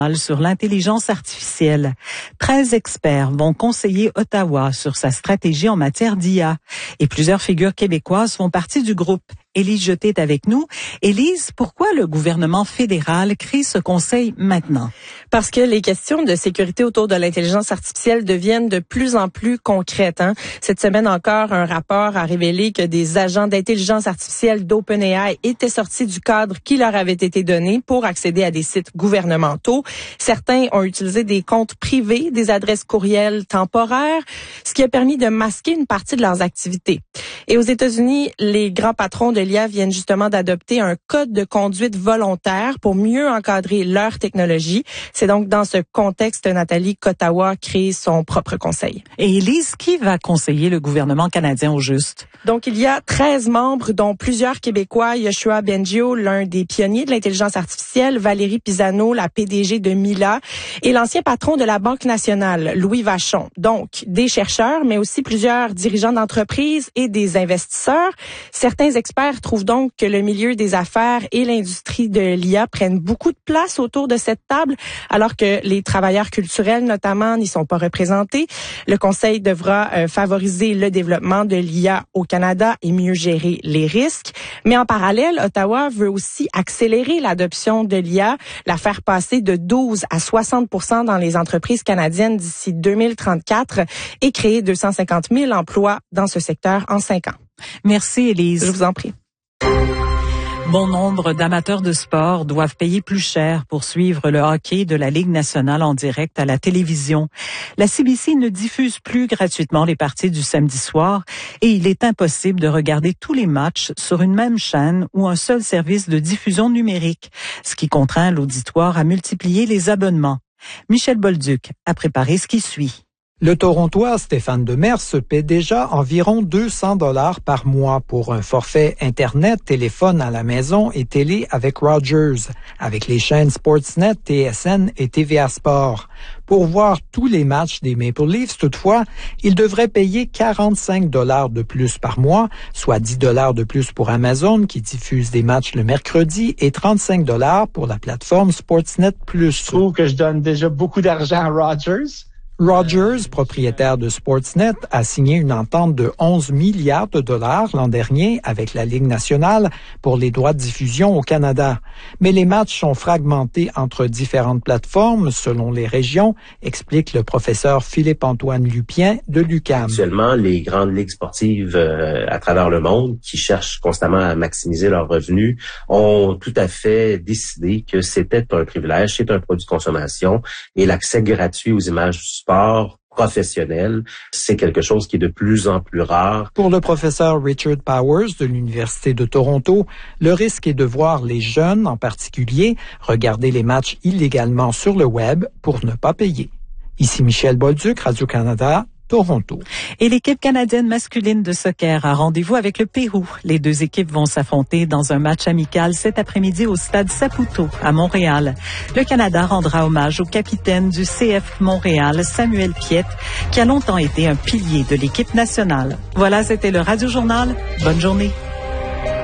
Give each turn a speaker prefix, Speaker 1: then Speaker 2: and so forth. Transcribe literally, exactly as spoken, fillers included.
Speaker 1: sur l'intelligence artificielle. treize experts vont conseiller Ottawa sur sa stratégie en matière d'I A. Et plusieurs figures québécoises font partie du groupe. Élise Jeté est avec nous. Élise, pourquoi le gouvernement fédéral crée ce conseil maintenant?
Speaker 2: Parce que les questions de sécurité autour de l'intelligence artificielle deviennent de plus en plus concrètes. Hein? Cette semaine encore, un rapport a révélé que des agents d'intelligence artificielle d'OpenAI étaient sortis du cadre qui leur avait été donné pour accéder à des sites gouvernementaux. Certains ont utilisé des comptes privés, des adresses courriels temporaires, ce qui a permis de masquer une partie de leurs activités. Et aux États-Unis, les grands patrons de l'I A viennent justement d'adopter un code de conduite volontaire pour mieux encadrer leur technologie. C'est donc dans ce contexte, Nathalie, qu'Ottawa crée son propre conseil.
Speaker 1: Et Élise, qui va conseiller le gouvernement canadien au juste?
Speaker 2: Donc, il y a treize membres, dont plusieurs Québécois. Yoshua Bengio, l'un des pionniers de l'intelligence artificielle, Valérie Pisano, la P D G de Mila, et l'ancien patron de la Banque nationale, Louis Vachon. Donc, des chercheurs, mais aussi plusieurs dirigeants d'entreprises et des investisseurs. Certains experts trouvent donc que le milieu des affaires et l'industrie de l'I A prennent beaucoup de place autour de cette table, alors que les travailleurs culturels, notamment, n'y sont pas représentés. Le Conseil devra euh, favoriser le développement de l'I A au Canada et mieux gérer les risques. Mais en parallèle, Ottawa veut aussi accélérer l'adoption de l'I A, la faire passer de douze à soixante pour cent dans les entreprises canadiennes d'ici deux mille trente-quatre et créer deux cent cinquante mille emplois dans ce secteur en cinq ans.
Speaker 1: Merci, Élise.
Speaker 2: Je vous en prie.
Speaker 1: Bon nombre d'amateurs de sport doivent payer plus cher pour suivre le hockey de la Ligue nationale en direct à la télévision. La C B C ne diffuse plus gratuitement les parties du samedi soir et il est impossible de regarder tous les matchs sur une même chaîne ou un seul service de diffusion numérique, ce qui contraint l'auditoire à multiplier les abonnements. Michel Bolduc a préparé ce qui suit.
Speaker 3: Le Torontois Stéphane Demers se paie déjà environ deux cents dollars par mois pour un forfait Internet, téléphone à la maison et télé avec Rogers, avec les chaînes Sportsnet, T S N et T V A Sport. Pour voir tous les matchs des Maple Leafs, toutefois, il devrait payer quarante-cinq dollars de plus par mois, soit dix dollars de plus pour Amazon qui diffuse des matchs le mercredi et trente-cinq dollars pour la plateforme Sportsnet plus.
Speaker 4: Je trouve que je donne déjà beaucoup d'argent à Rogers.
Speaker 3: Rogers, propriétaire de Sportsnet, a signé une entente de onze milliards de dollars l'an dernier avec la Ligue nationale pour les droits de diffusion au Canada. Mais les matchs sont fragmentés entre différentes plateformes selon les régions, explique le professeur Philippe-Antoine Lupien de l'U Q A M.
Speaker 5: Actuellement, les grandes ligues sportives euh, à travers le monde qui cherchent constamment à maximiser leurs revenus ont tout à fait décidé que c'était un privilège, c'est un produit de consommation et l'accès gratuit aux images du sport professionnel, c'est quelque chose qui est de plus en plus rare.
Speaker 3: Pour le professeur Richard Powers de l'Université de Toronto, le risque est de voir les jeunes, en particulier, regarder les matchs illégalement sur le web pour ne pas payer. Ici Michel Bolduc, Radio-Canada, Toronto.
Speaker 1: Et l'équipe canadienne masculine de soccer a rendez-vous avec le Pérou. Les deux équipes vont s'affronter dans un match amical cet après-midi au stade Saputo à Montréal. Le Canada rendra hommage au capitaine du C F Montréal, Samuel Piette, qui a longtemps été un pilier de l'équipe nationale. Voilà, c'était le Radio Journal. Bonne journée.